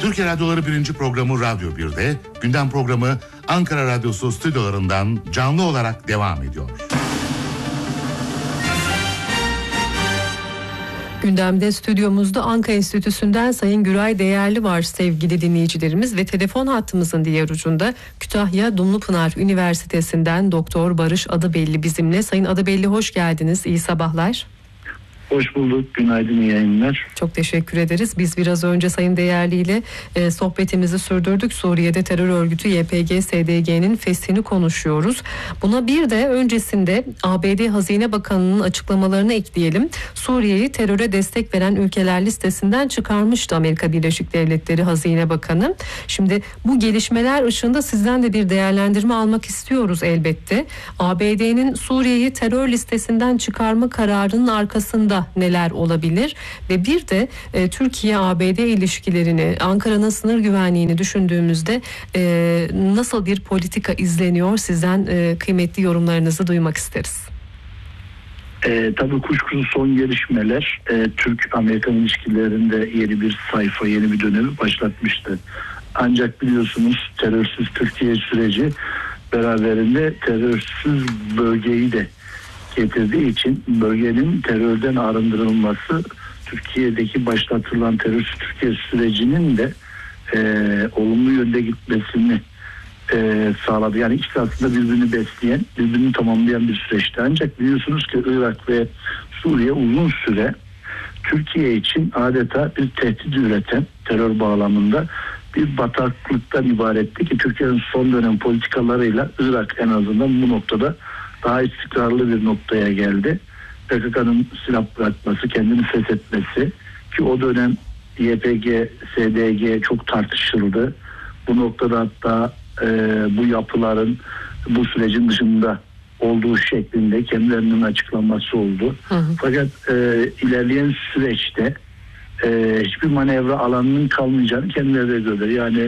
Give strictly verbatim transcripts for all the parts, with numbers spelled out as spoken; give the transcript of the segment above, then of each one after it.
Türkiye Radyoları birinci programı Radyo bir'de, gündem programı Ankara Radyosu stüdyolarından canlı olarak devam ediyor. Gündemde stüdyomuzda Anka Enstitüsü'nden Sayın Güray Değerli var sevgili dinleyicilerimiz ve telefon hattımızın diğer ucunda Kütahya Dumlupınar Üniversitesi'nden Doktor Barış Adıbelli bizimle. Sayın Adıbelli hoş geldiniz, iyi sabahlar. Hoş bulduk. Günaydın, iyi yayınlar. Çok teşekkür ederiz. Biz biraz önce Sayın Değerli ile e, sohbetimizi sürdürdük. Suriye'de terör örgütü Y P G S D G'nin feshini konuşuyoruz. Buna bir de öncesinde A B D Hazine Bakanı'nın açıklamalarını ekleyelim. Suriye'yi teröre destek veren ülkeler listesinden çıkarmıştı Amerika Birleşik Devletleri Hazine Bakanı. Şimdi bu gelişmeler ışığında sizden de bir değerlendirme almak istiyoruz elbette. A B D'nin Suriye'yi terör listesinden çıkarma kararının arkasında neler olabilir ve bir de e, Türkiye-A B D ilişkilerini, Ankara'nın sınır güvenliğini düşündüğümüzde e, nasıl bir politika izleniyor, sizden e, kıymetli yorumlarınızı duymak isteriz. E, tabii kuşkusuz son gelişmeler e, Türk-Amerikan ilişkilerinde yeni bir sayfa, yeni bir dönemi başlatmıştı. Ancak biliyorsunuz terörsüz Türkiye süreci beraberinde terörsüz bölgeyi de getirdiği için bölgenin terörden arındırılması, Türkiye'deki başlatılan terörsüz Türkiye sürecinin de e, olumlu yönde gitmesini e, sağladı. Yani ikisi aslında birbirini besleyen, birbirini tamamlayan bir süreçti. Ancak biliyorsunuz ki Irak ve Suriye uzun süre Türkiye için adeta bir tehdit üreten, terör bağlamında bir bataklıktan ibaretti ki Türkiye'nin son dönem politikalarıyla Irak en azından bu noktada daha istikrarlı bir noktaya geldi. P K K'nın silah bırakması, kendini feshetmesi ki o dönem Y P G S D G çok tartışıldı. Bu noktada hatta e, bu yapıların bu sürecin dışında olduğu şeklinde kendilerinin açıklaması oldu. Hı hı. Fakat e, ilerleyen süreçte e, hiçbir manevra alanının kalmayacağını kendileri de gördüler. Yani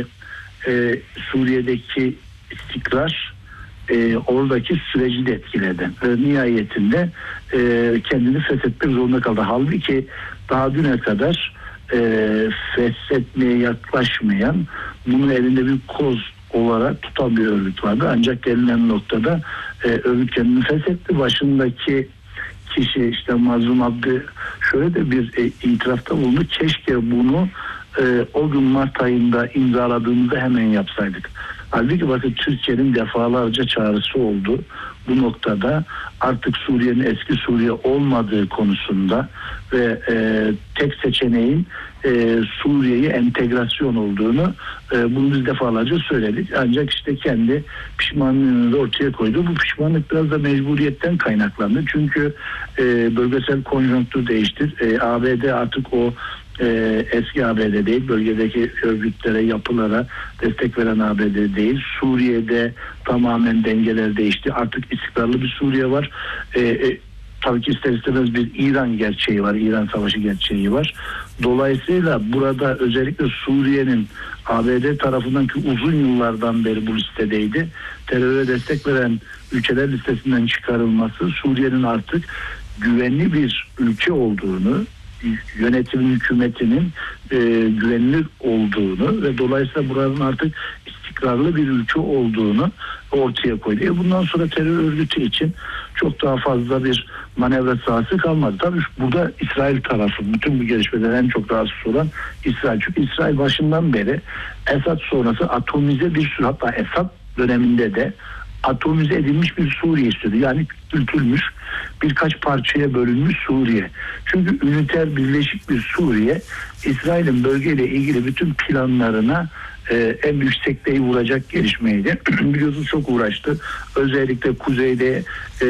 e, Suriye'deki istikrar E, oradaki süreci de etkiledi. Ve nihayetinde e, kendini feshetmek zorunda kaldı. Halbuki daha düne kadar e, feshetmeye yaklaşmayan, bunu elinde bir koz olarak tutan bir örgüt vardı. Ancak gelinen noktada e, örgüt kendini feshetti. Başındaki kişi işte Mazlum Abdi şöyle de bir e, itirafta bulundu. Keşke bunu e, o gün Mart ayında imzaladığımızda hemen yapsaydık. Halbuki bakın Türkiye'nin defalarca çağrısı oldu. Bu noktada artık Suriye'nin eski Suriye olmadığı konusunda ve e, tek seçeneğin e, Suriye'ye entegrasyon olduğunu e, bunu biz defalarca söyledik. Ancak işte kendi pişmanlığını da ortaya koydu. Bu pişmanlık biraz da mecburiyetten kaynaklandı. Çünkü e, bölgesel konjonktür değişti. E, A B D artık o Ee, eski A B D değil, bölgedeki örgütlere, yapılara destek veren A B D değil. Suriye'de tamamen dengeler değişti. Artık istikrarlı bir Suriye var. Ee, e, tabii ki ister istemez bir İran gerçeği var, İran savaşı gerçeği var. Dolayısıyla burada özellikle Suriye'nin A B D tarafından ki uzun yıllardan beri bu listedeydi, teröre destek veren ülkeler listesinden çıkarılması, Suriye'nin artık güvenli bir ülke olduğunu, yönetimin, hükümetinin e, güvenilir olduğunu ve dolayısıyla buranın artık istikrarlı bir ülke olduğunu ortaya koydu. E bundan sonra terör örgütü için çok daha fazla bir manevra sahası kalmadı. Tabii burada İsrail tarafı, bütün bu gelişmeler en çok rahatsız olan İsrail. Çünkü İsrail başından beri Esad sonrası atomize bir sürü, hatta Esad döneminde de atomize edilmiş bir Suriye istiyordu. Yani küçültülmüş, birkaç parçaya bölünmüş Suriye. Çünkü üniter, birleşik bir Suriye, İsrail'in bölgeyle ilgili bütün planlarına e, en büyük sekteyi vuracak gelişmeydi. Biliyorsunuz çok uğraştı. Özellikle kuzeyde e,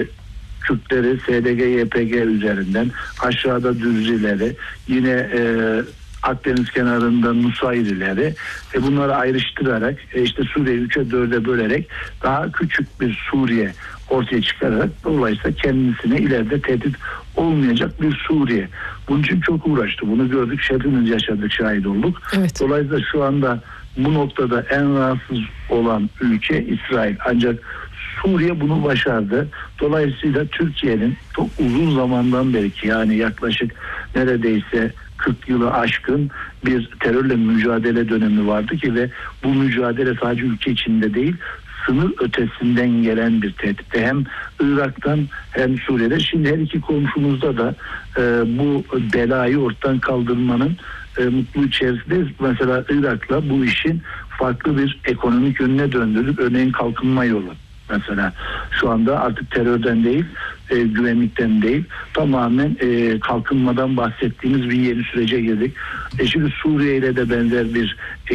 Kürtleri S D G Y P G üzerinden, aşağıda Dürzileri, yine e, Akdeniz kenarında Nusayrileri ve bunları ayrıştırarak e, işte Suriye'yi üçe dörde bölerek daha küçük bir Suriye ortaya çıkararak dolayısıyla kendisine ileride tehdit olmayacak bir Suriye. Bunun için çok uğraştı. Bunu gördük, hepimiz yaşadık, şahit olduk. Evet. Dolayısıyla şu anda bu noktada en rahatsız olan ülke İsrail. Ancak Suriye bunu başardı. Dolayısıyla Türkiye'nin çok uzun zamandan beri ki yani yaklaşık neredeyse kırk yılı aşkın bir terörle mücadele dönemi vardı ki ve bu mücadele sadece ülke içinde değil, sınır ötesinden gelen bir tehditte. Hem Irak'tan hem Suriye'de. Şimdi her iki komşumuzda da e, bu belayı ortadan kaldırmanın e, mutlu içerisindeyiz. Mesela Irak'la bu işin farklı bir ekonomik yönüne döndürdük. Örneğin kalkınma yolu. Mesela şu anda artık terörden değil, e, güvenlikten değil, tamamen e, kalkınmadan bahsettiğimiz bir yeni sürece girdik. E şimdi Suriye ile de benzer bir